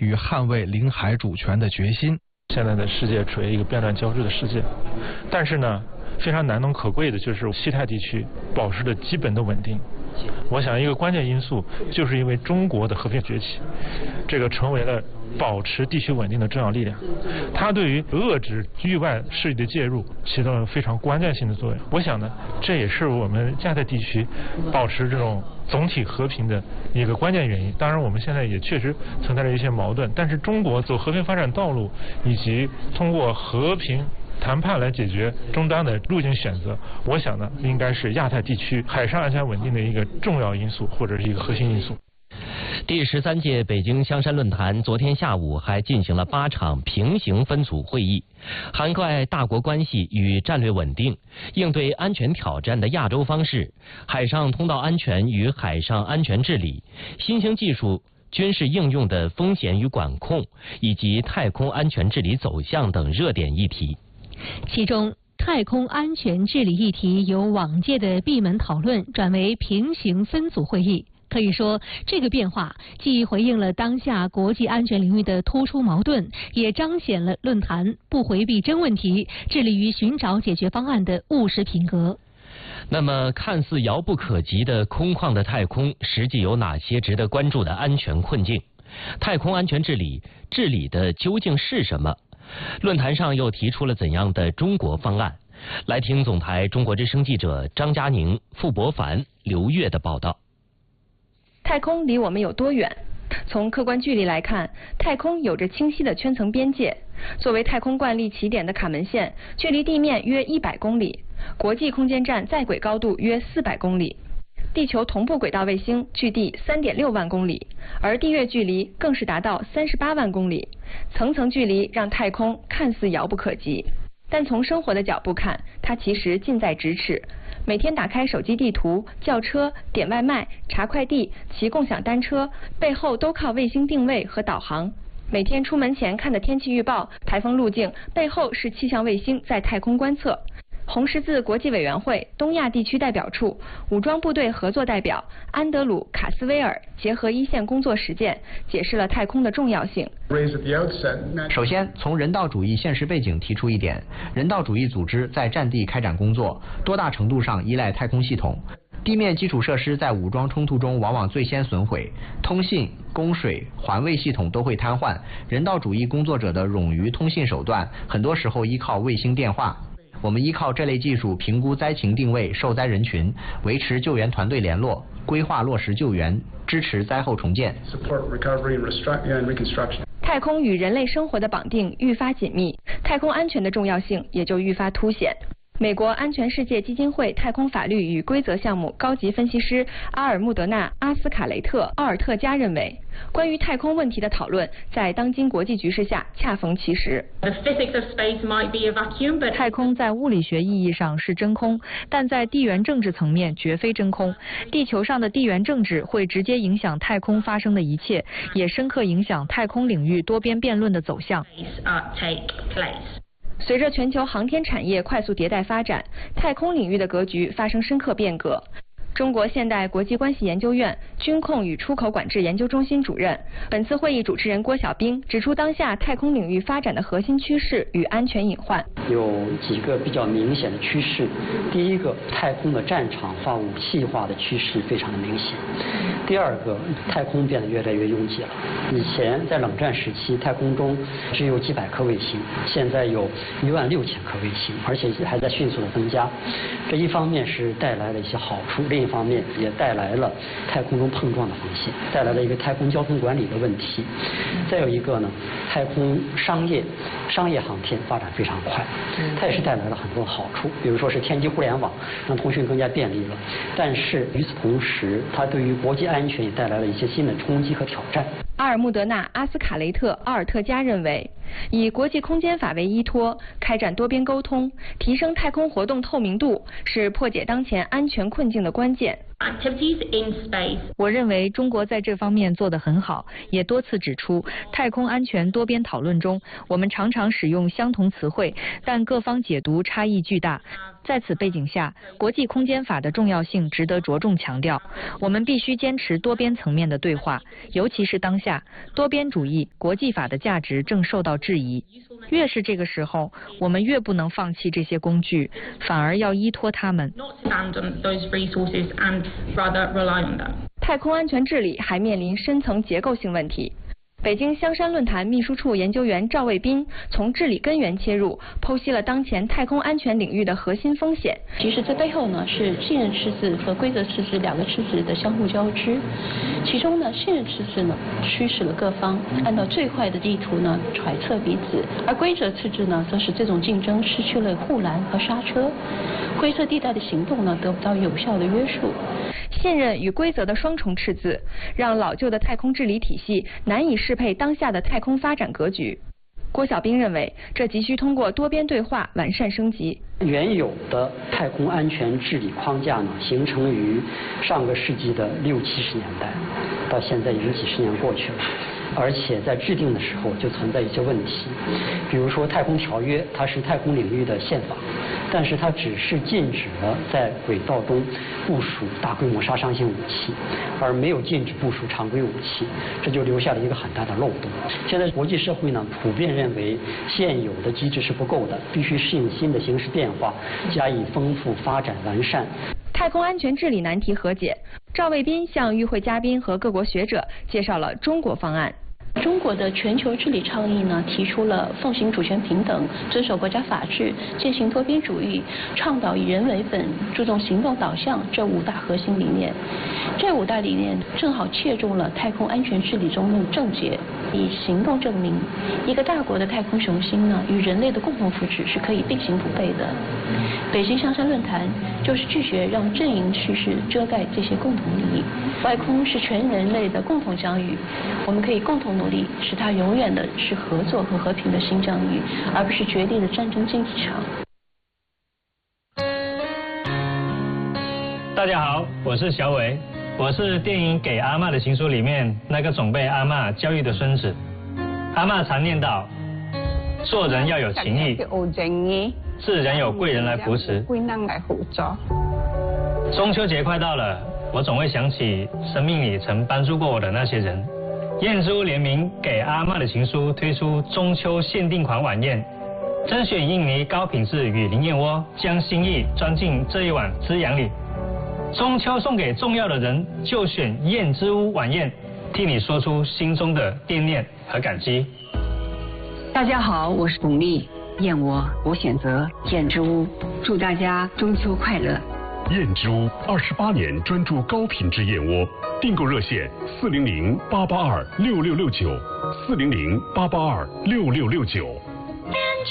与捍卫领海主权的决心。 现在的世界处于一个变乱交织的世界，但是呢，非常难能可贵的就是西太地区保持着基本的稳定。我想一个关键因素就是因为中国的和平崛起，这个成为了保持地区稳定的重要力量，它对于遏制域外势力的介入起到了非常关键性的作用。我想呢，这也是我们亚太地区保持这种总体和平的一个关键原因。当然我们现在也确实存在着一些矛盾，但是中国走和平发展道路以及通过和平谈判来解决终端的路径选择，我想呢，应该是亚太地区海上安全稳定的一个重要因素或者是一个核心因素。 第13届北京香山论坛昨天下午还进行了8场平行分组会议，涵盖大国关系与战略稳定、应对安全挑战的亚洲方式、海上通道安全与海上安全治理、新兴技术军事应用的风险与管控，以及太空安全治理走向等热点议题。 其中，太空安全治理议题由往届的闭门讨论转为平行分组会议。可以说，这个变化既回应了当下国际安全领域的突出矛盾，也彰显了论坛不回避真问题、致力于寻找解决方案的务实品格。 那么，看似遥不可及的空旷的太空，实际有哪些值得关注的安全困境？太空安全治理的究竟是什么？论坛上又提出了怎样的中国方案？来听总台中国之声记者张佳宁、傅博凡、刘越的报道。 太空离我们有多远？从客观距离来看，太空有着清晰的圈层边界。作为太空惯例起点的卡门线，距离地面约100公里，国际空间站在轨高度约400公里。地球同步轨道卫星距地3.6万公里，而地月距离更是达到38万公里，层层距离让太空看似遥不可及。但从生活的角度看，它其实近在咫尺。每天打开手机地图、叫车、点外卖、查快递、骑共享单车，背后都靠卫星定位和导航。每天出门前看的天气预报、台风路径，背后是气象卫星在太空观测。红十字国际委员会东亚地区代表处武装部队合作代表安德鲁·卡斯威尔结合一线工作实践，解释了太空的重要性。 首先，从人道主义现实背景提出一点，人道主义组织在战地开展工作，多大程度上依赖太空系统。地面基础设施在武装冲突中往往最先损毁，通信、供水、环卫系统都会瘫痪。人道主义工作者的冗余通信手段，很多时候依靠卫星电话。我们依靠这类技术评估灾情定位受灾人群，维持救援团队联络，规划落实救援，支持灾后重建。 太空与人类生活的绑定愈发紧密，太空安全的重要性也就愈发凸显。美国安全世界基金会太空法律与规则项目高级分析师阿尔穆德纳·阿斯卡雷特·奥尔特加认为，关于太空问题的讨论在当今国际局势下恰逢其时。 太空在物理学意义上是真空，但在地缘政治层面绝非真空。地球上的地缘政治会直接影响太空发生的一切，也深刻影响太空领域多边辩论的走向。 随着全球航天产业快速迭代发展，太空领域的格局发生深刻变革。中国现代国际关系研究院军控与出口管制研究中心主任、本次会议主持人郭晓兵指出，当下太空领域发展的核心趋势与安全隐患有几个比较明显的趋势。第一个，太空的战场化、武器化的趋势非常的明显。第二个，太空变得越来越拥挤了。以前在冷战时期，太空中只有几百颗卫星，现在有16000颗卫星，而且还在迅速的增加。这一方面是带来了一些好处，另一方面也带来了太空中碰撞的风险，带来了一个太空交通管理的问题。再有一个呢，太空商业航天发展非常快，它也是带来了很多好处，比如说是天基互联网，让通讯更加便利了。但是与此同时，它对于国际安全也带来了一些新的冲击和挑战。 阿尔穆德纳·阿斯卡雷特·奥尔特加认为，以国际空间法为依托，开展多边沟通，提升太空活动透明度，是破解当前安全困境的关键。 我认为中国在这方面做得很好，也多次指出，太空安全多边讨论中，我们常常使用相同词汇，但各方解读差异巨大。在此背景下，国际空间法的重要性值得着重强调。我们必须坚持多边层面的对话，尤其是当下，多边主义、国际法的价值正受到质疑。越是这个时候，我们越不能放弃这些工具，反而要依托它们。 太空安全治理还面临深层结构性问题。北京香山论坛秘书处研究员赵卫斌从治理根源切入，剖析了当前太空安全领域的核心风险。 其实这背后呢是信任赤字和规则赤字两个赤字的相互交织。其中呢，信任赤字呢驱使了各方按照最坏的地图呢揣测彼此，而规则赤字呢则使这种竞争失去了护栏和刹车，灰色地带的行动呢得不到有效的约束。 信任与规则的双重赤字，让老旧的太空治理体系难以适配当下的太空发展格局。郭晓兵认为，这急需通过多边对话完善升级。 原有的太空安全治理框架呢，形成于上个世纪的60、70年代，到现在已经几十年过去了。而且在制定的时候就存在一些问题，比如说太空条约，它是太空领域的宪法，但是它只是禁止了在轨道中部署大规模杀伤性武器，而没有禁止部署常规武器，这就留下了一个很大的漏洞。现在国际社会呢普遍认为现有的机制是不够的，必须适应新的形势变化，加以丰富、发展、完善。 太空安全治理难题和解，赵卫斌向与会嘉宾和各国学者介绍了中国方案。 中国的全球治理倡议呢，提出了奉行主权平等、遵守国家法治、践行多边主义、倡导以人为本、注重行动导向这5大核心理念。这5大理念正好切中了太空安全治理中的症结，以行动证明一个大国的太空雄心呢，与人类的共同福祉是可以并行不悖的。北京香山论坛就是拒绝让阵营叙事遮盖这些共同利益。外空是全人类的共同疆域，我们可以共同努力，使它永远的是合作和和平的新疆域，而不是决裂的战争竞技场。 大家好，我是小伟，我是电影《给阿嬷的情书》里面那个总被阿嬷教育的孙子。阿嬷常念叨，做人要有情义，自然有贵人来扶持。中秋节快到了，我总会想起生命里曾帮助过我的那些人。燕之屋联名给阿嬷的情书推出中秋限定款晚宴，甄选印尼高品质雨林燕窝，将心意装进这一碗滋养里。中秋送给重要的人，就选燕之屋晚宴，替你说出心中的惦念和感激。 大家好，我是巩俐，燕窝我选择燕之屋，祝大家中秋快乐。 燕之屋28年专注高品质燕窝，订购热线400-882-6669，400-882-6669。燕